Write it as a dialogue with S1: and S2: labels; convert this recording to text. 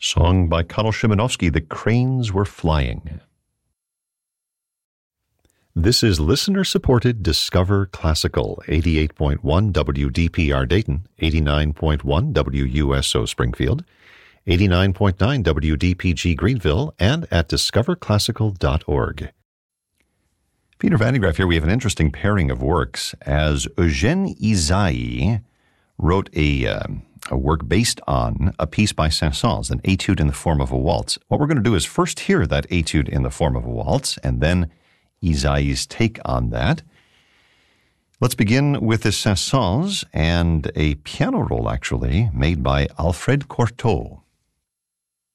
S1: Song by Konal Szymanowski, The Cranes Were Flying. This is listener-supported Discover Classical, 88.1 WDPR Dayton, 89.1 WUSO Springfield, 89.9 WDPG Greenville, and at discoverclassical.org. Peter Van de Graaff here. We have an interesting pairing of works, as Eugène Ysaÿe wrote a work based on a piece by Saint-Saëns, an etude in the form of a waltz. What we're going to do is first hear that etude in the form of a waltz, and then Ysaÿe's take on that. Let's begin with the Saint-Saëns and a piano roll, actually, made by Alfred Cortot.